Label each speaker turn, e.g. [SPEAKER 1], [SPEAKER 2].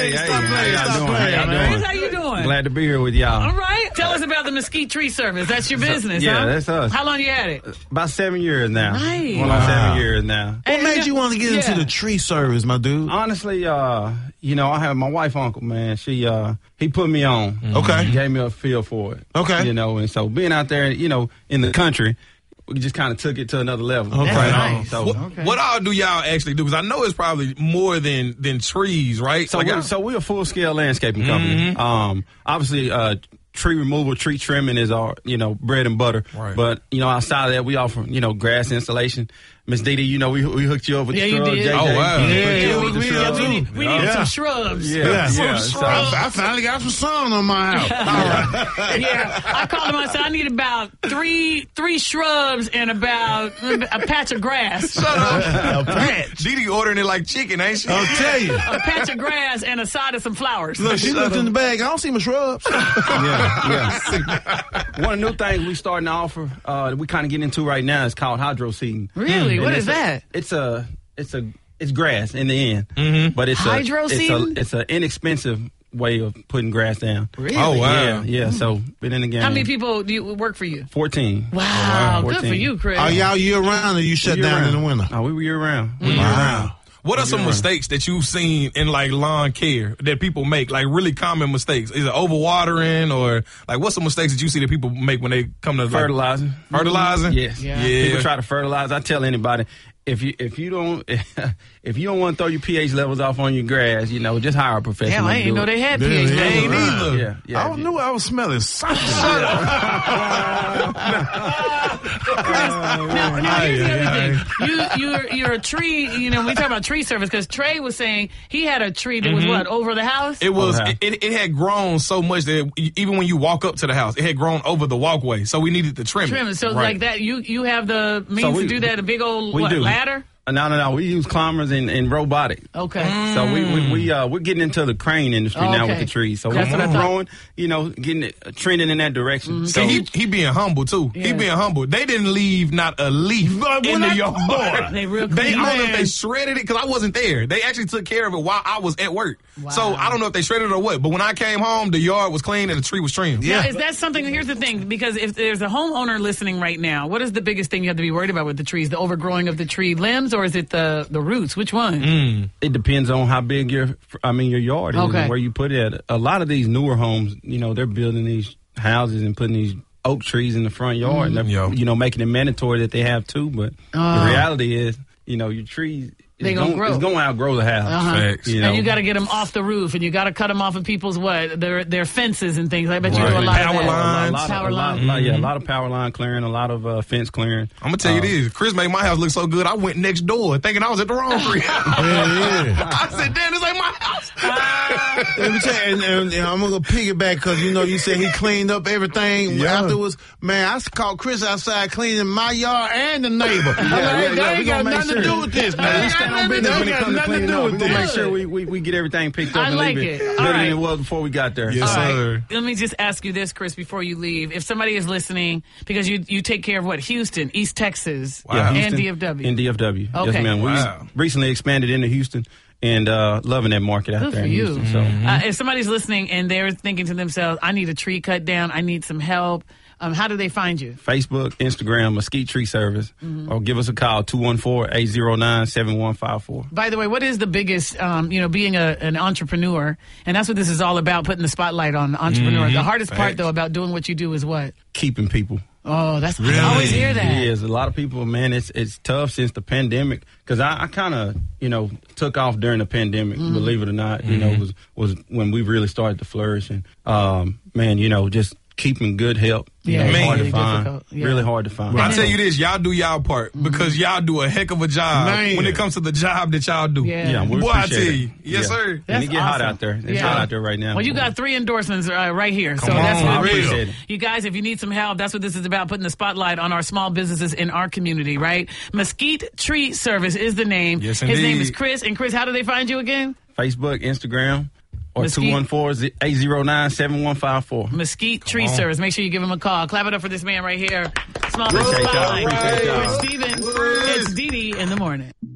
[SPEAKER 1] playing. Stop playing.
[SPEAKER 2] How you doing?
[SPEAKER 3] Glad to be here with y'all.
[SPEAKER 2] All right. Tell us about the Mesquite Tree Service. That's your business,
[SPEAKER 3] Yeah,
[SPEAKER 2] huh?
[SPEAKER 3] that's us.
[SPEAKER 2] How long you had it?
[SPEAKER 3] About 7 years now.
[SPEAKER 2] Nice.
[SPEAKER 3] Going on 7 years now.
[SPEAKER 1] What made you want to get into the tree service, my dude?
[SPEAKER 3] Honestly, I have my wife, uncle, man. He put me on.
[SPEAKER 1] Okay.
[SPEAKER 3] He gave me a feel for it.
[SPEAKER 1] Okay.
[SPEAKER 3] And so being out there, in the country, we just kind of took it to another level.
[SPEAKER 1] Okay.
[SPEAKER 2] Nice.
[SPEAKER 3] So,
[SPEAKER 4] What all do y'all actually do? Because I know it's probably more than trees, right?
[SPEAKER 3] So we're a full-scale landscaping company. Obviously, tree removal, tree trimming is our, bread and butter.
[SPEAKER 4] Right.
[SPEAKER 3] But, outside of that, we offer, grass installation. Miss Didi, we hooked you up with the
[SPEAKER 2] you
[SPEAKER 3] shrubs.
[SPEAKER 2] did.
[SPEAKER 3] JJ,
[SPEAKER 4] Oh, wow.
[SPEAKER 2] We need some shrubs.
[SPEAKER 3] Yeah.
[SPEAKER 1] So I finally got some sun on my house.
[SPEAKER 2] Yeah, I called him. I said I need about three shrubs and about a patch of grass.
[SPEAKER 4] Shut up.
[SPEAKER 1] A patch.
[SPEAKER 4] Didi ordering it like chicken, ain't she?
[SPEAKER 1] I'll tell you.
[SPEAKER 2] A patch of grass and a side of some flowers.
[SPEAKER 1] Look, she looked in the bag. I don't see my shrubs.
[SPEAKER 3] Yeah. One of the new things we starting to offer, that we kind of getting into right now is called hydro seeding.
[SPEAKER 2] Really? What is that?
[SPEAKER 3] It's grass in the end, but it's
[SPEAKER 2] Hydro seeding?
[SPEAKER 3] It's an inexpensive way of putting grass down.
[SPEAKER 2] Really?
[SPEAKER 4] Oh, wow.
[SPEAKER 3] Yeah. So been in the game.
[SPEAKER 2] How many people do you work for you?
[SPEAKER 3] 14.
[SPEAKER 2] Wow, good
[SPEAKER 3] 14.
[SPEAKER 2] for you, Chris.
[SPEAKER 1] Are y'all year round or you shut down in the winter?
[SPEAKER 3] Oh, we were year round.
[SPEAKER 1] Wow.
[SPEAKER 4] What are some mistakes that you've seen in like lawn care that people make? Like really common mistakes? Is it overwatering or like what's some mistakes that you see that people make when they come to
[SPEAKER 3] Fertilizing.
[SPEAKER 4] Fertilizing?
[SPEAKER 3] Yes.
[SPEAKER 2] Yeah.
[SPEAKER 3] People try to fertilize. I tell anybody, if you don't want to throw your pH levels off on your grass, just hire a professional.
[SPEAKER 2] Damn, I didn't know they had pH
[SPEAKER 1] Yeah,
[SPEAKER 2] levels.
[SPEAKER 4] Ain't either.
[SPEAKER 3] Yeah.
[SPEAKER 1] I knew I was smelling something.
[SPEAKER 2] Now here's the other thing. You're a tree. We talk about tree service because Trey was saying he had a tree that was what over the house.
[SPEAKER 4] It was.
[SPEAKER 3] Okay.
[SPEAKER 4] It had grown so much that even when you walk up to the house, it had grown over the walkway. So we needed to trim it.
[SPEAKER 2] So
[SPEAKER 4] Right.
[SPEAKER 2] like that, you have the means to do that. A big old
[SPEAKER 3] we do.
[SPEAKER 2] ladder.
[SPEAKER 3] No. We use climbers and robotic.
[SPEAKER 2] Okay.
[SPEAKER 3] So we're getting into the crane industry now with the trees. So
[SPEAKER 2] That's what I
[SPEAKER 3] we're
[SPEAKER 2] thought.
[SPEAKER 3] growing, getting it trending in that direction.
[SPEAKER 4] So he being humble too.
[SPEAKER 2] Yeah.
[SPEAKER 4] He being humble. They didn't leave not a leaf in the yard.
[SPEAKER 2] They real
[SPEAKER 4] They,
[SPEAKER 2] clean.
[SPEAKER 4] I don't know if they shredded it because I wasn't there. They actually took care of it while I was at work.
[SPEAKER 2] Wow.
[SPEAKER 4] So I don't know if they shredded it or what. But when I came home, the yard was clean and the tree was trimmed.
[SPEAKER 2] Now, is that something? Here's the thing, because if there's a homeowner listening right now, what is the biggest thing you have to be worried about with the trees? The overgrowing of the tree limbs, or is it the roots? Which one?
[SPEAKER 3] It depends on how big your yard is and where you put it at. A lot of these newer homes, they're building these houses and putting these oak trees in the front yard. And they're, making it mandatory that they have two. But the reality is, your trees,
[SPEAKER 2] They gonna grow.
[SPEAKER 3] It's going to outgrow the house.
[SPEAKER 4] Facts.
[SPEAKER 2] And you got to get them off the roof, and you got to cut them off of people's their fences and things. I bet you do a lot
[SPEAKER 4] Power
[SPEAKER 2] of that.
[SPEAKER 4] lines.
[SPEAKER 2] Power lines.
[SPEAKER 3] A lot of power line clearing, a lot of fence clearing.
[SPEAKER 4] I'm gonna tell you this. Chris made my house look so good. I went next door thinking I was at the wrong tree. I said, "Damn, this ain't my house."
[SPEAKER 1] Let me tell you, and I'm gonna piggyback because you said he cleaned up everything afterwards. Man, I caught Chris outside cleaning my yard and the neighbor. That ain't got nothing to do with this, man.
[SPEAKER 3] We stand on business when it comes to cleaning up. We're gonna make sure we get everything picked up
[SPEAKER 2] I
[SPEAKER 3] and
[SPEAKER 2] like
[SPEAKER 3] leave it
[SPEAKER 2] it.
[SPEAKER 3] better
[SPEAKER 2] All
[SPEAKER 3] than
[SPEAKER 2] right.
[SPEAKER 3] it was before we got there.
[SPEAKER 4] Yes,
[SPEAKER 2] All right.
[SPEAKER 4] sir.
[SPEAKER 2] Let me just ask you this, Chris, before you leave. If somebody is listening, because you take care of what? Houston, East Texas, and
[SPEAKER 3] Houston
[SPEAKER 2] DFW.
[SPEAKER 3] And DFW.
[SPEAKER 2] Okay.
[SPEAKER 3] Yes, ma'am.
[SPEAKER 4] Wow.
[SPEAKER 3] We recently expanded into Houston and loving that market out
[SPEAKER 2] Good
[SPEAKER 3] there
[SPEAKER 2] for
[SPEAKER 3] in
[SPEAKER 2] you.
[SPEAKER 3] Houston. So.
[SPEAKER 2] If somebody's listening and they're thinking to themselves, I need a tree cut down, I need some help, how do they find you?
[SPEAKER 3] Facebook, Instagram, Mesquite Tree Service, or give us a call, 214-809-7154.
[SPEAKER 2] By the way, what is the biggest, being an entrepreneur, and that's what this is all about, putting the spotlight on entrepreneurs. The hardest part, though, about doing what you do is what?
[SPEAKER 3] Keeping people.
[SPEAKER 2] Oh, that's
[SPEAKER 1] Really?
[SPEAKER 2] I always hear that.
[SPEAKER 3] It is. A lot of people, man, it's tough since the pandemic, because I kind of, took off during the pandemic, believe it or not, was when we really started to flourish. And, just keeping good help.
[SPEAKER 2] Yeah,
[SPEAKER 3] hard
[SPEAKER 2] really
[SPEAKER 3] to find.
[SPEAKER 2] difficult. Yeah.
[SPEAKER 3] Really hard to find.
[SPEAKER 4] I tell you this, y'all do y'all part because y'all do a heck of a job
[SPEAKER 1] Man.
[SPEAKER 4] when it comes to the job that y'all do.
[SPEAKER 2] Yeah.
[SPEAKER 3] we
[SPEAKER 4] Boy, I
[SPEAKER 3] appreciate
[SPEAKER 4] tell
[SPEAKER 3] it.
[SPEAKER 4] you. Yes, sir.
[SPEAKER 3] And
[SPEAKER 2] That's
[SPEAKER 3] it get hot
[SPEAKER 2] awesome.
[SPEAKER 3] out there. It's
[SPEAKER 2] Yeah.
[SPEAKER 3] hot out there right now.
[SPEAKER 2] Well, you got 3 endorsements right here. So
[SPEAKER 4] Come
[SPEAKER 2] that's
[SPEAKER 4] on,
[SPEAKER 2] what
[SPEAKER 3] I
[SPEAKER 2] it is.
[SPEAKER 3] appreciate it.
[SPEAKER 2] You guys, if you need some help, that's what this is about, putting the spotlight on our small businesses in our community, right? Mesquite Tree Service is the name.
[SPEAKER 4] Yes,
[SPEAKER 2] His name
[SPEAKER 4] indeed.
[SPEAKER 2] is Chris. And Chris, how do they find you again?
[SPEAKER 3] Facebook, Instagram, or
[SPEAKER 2] Mesquite.
[SPEAKER 3] 214-809-7154.
[SPEAKER 2] Mesquite Tree Service. Make sure you give him a call. Clap it up for this man right here. Small
[SPEAKER 3] Appreciate
[SPEAKER 2] business
[SPEAKER 3] y'all.
[SPEAKER 2] spotlight.
[SPEAKER 3] Appreciate y'all.
[SPEAKER 2] With Steven, it's Dee Dee in the morning.